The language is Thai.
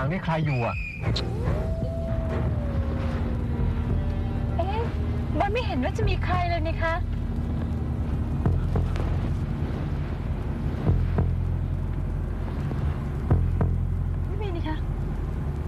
งนี่ใครอยู่อ่ะบอลไม่เห็นว่าจะมีใครเลยนี่คะ